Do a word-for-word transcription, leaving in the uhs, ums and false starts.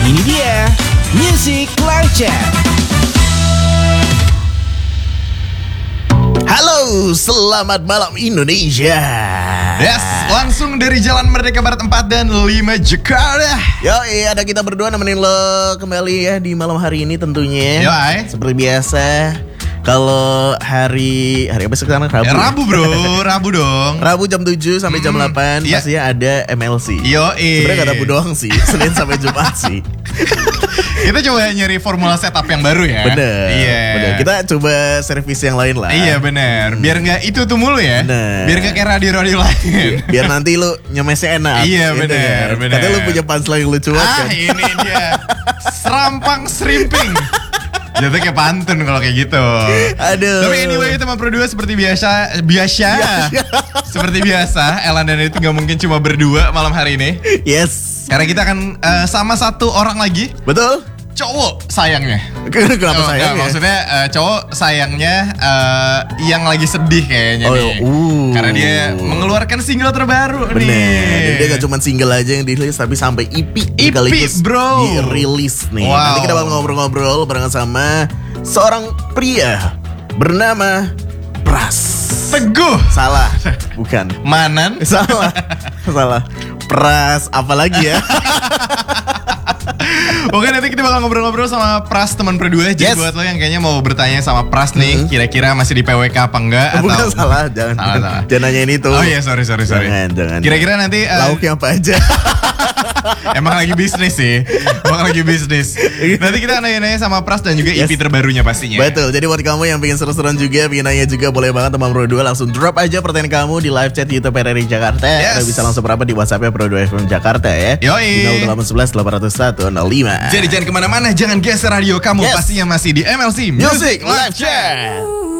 Ini dia Music Live Chat. Halo, selamat malam Indonesia. Yes, langsung dari Jalan Merdeka Barat empat dan lima Jakarta. Yoi, ada kita berdua nemenin lo kembali ya di malam hari ini tentunya. Yoi. Seperti biasa. Kalau hari hari apa sekarang? Rabu. Ya, Rabu bro, Rabu dong. Rabu jam tujuh sampai jam Hmm, delapan iya. pastinya ada M L C. Yoi. Sebenarnya gak Rabu doang sih, Senin sampai Jumat sih. Kita coba nyari formula setup yang baru ya. Bener. Iya. Bener. Kita coba servis yang lain lah. Iya bener. Biar nggak itu tuh mulu ya. Bener. Biar nggak kayak radio-radio lain. Biar nanti lu nyemesnya enak. Iya, Gitu bener, kan. bener. Katanya lu punya punchline yang lucu banget Ah kan. ini dia. Serampang serimping. Jatuh kayak pantun kalau kayak gitu. Aduh. Tapi anyway teman berdua seperti biasa Biasa Seperti biasa Elan dan itu gak mungkin cuma berdua malam hari ini. Yes. Karena kita akan uh, sama satu orang lagi. Betul. Cowok sayangnya. Kenapa Oh, sayang enggak, ya? maksudnya uh, cowok sayangnya uh, yang lagi sedih kayaknya Oh, nih. uh. Karena dia mengeluarkan single terbaru Bener. Dan nih. dia gak cuma single aja yang dirilis, tapi sampai E P E P, sekaligus bro. dirilis nih. Wow. Nanti kita bakal ngobrol-ngobrol barengan sama seorang pria bernama Pras. Teguh. Salah, bukan. Manan. Salah, salah. Pras apa lagi ya? Oke, nanti kita bakal ngobrol-ngobrol sama Pras teman berdua. Jadi Yes. buat lo yang kayaknya mau bertanya sama Pras nih, Mhm. kira-kira masih di P W K apa enggak? Bukan atau salah, jangan. Salah, salah. Jangan nanyain itu. Oh iya, sorry sorry sorry. Jangan, jangan. Kira-kira nanti uh, Lauknya apa aja? emang lagi bisnis sih. Emang lagi bisnis. Nanti kita nanya-nanya sama Pras dan juga E P Yes. terbarunya pastinya. Betul, jadi buat kamu yang pengen seru-seruan juga, pengen nanya juga, boleh banget teman Pro dua langsung drop aja pertanyaan kamu di live chat YouTube R R I Jakarta. Yes. Atau bisa langsung berapa di WhatsApp-nya Pro dua F M Jakarta ya. Yoi. Di nol delapan satu satu delapan nol satu nol lima. Jadi jangan kemana-mana, jangan geser radio kamu. Yes. Pastinya masih di M L C Music Live Chat.